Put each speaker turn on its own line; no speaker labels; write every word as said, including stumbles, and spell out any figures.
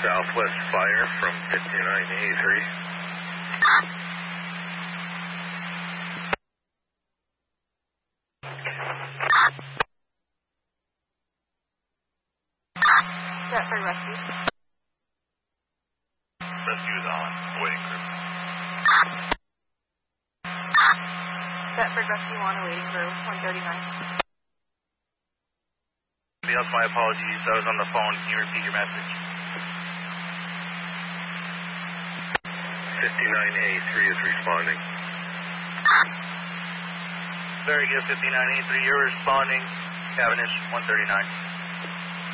Southwest Fire from fifty-nine eighty-three.
Thetford Rescue.
Rescue is on. Awaiting crew.
Thetford Rescue on, awaiting crew, one thirty-nine.
Anybody else, my apologies. I was on the phone. Can you repeat your message? fifty-nine eighty-three is responding. Very good, fifty-nine eighty-three. You're responding. Cavendish, one thirty-nine.